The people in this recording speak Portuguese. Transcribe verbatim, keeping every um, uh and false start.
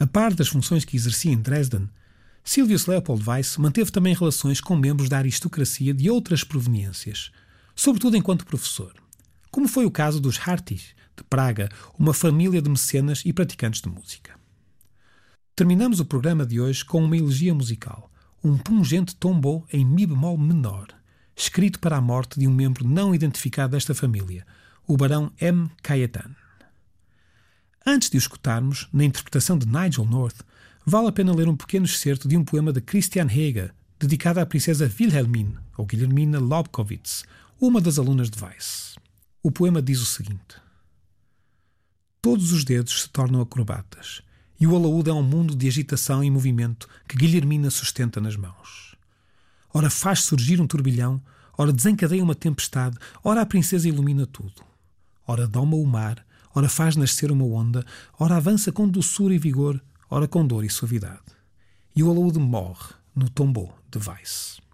A par das funções que exercia em Dresden, Silvius Leopold Weiss manteve também relações com membros da aristocracia de outras proveniências, sobretudo enquanto professor, como foi o caso dos Hartis, de Praga, uma família de mecenas e praticantes de música. Terminamos o programa de hoje com uma elegia musical, um pungente tombeau em mi bemol menor, escrito para a morte de um membro não identificado desta família, o barão M. Cayetan. Antes de o escutarmos, na interpretação de Nigel North, vale a pena ler um pequeno excerto de um poema de Christian Hege, dedicado à princesa Wilhelmine, ou Guilhermina Lobkowitz, uma das alunas de Weiss. O poema diz o seguinte: todos os dedos se tornam acrobatas, e o alaúde é um mundo de agitação e movimento que Guilhermina sustenta nas mãos. Ora faz surgir um turbilhão, ora desencadeia uma tempestade, ora a princesa ilumina tudo. Ora doma o mar, ora faz nascer uma onda, ora avança com doçura e vigor, ora com dor e suavidade. E o alaúde morre no tombeau de Weiss.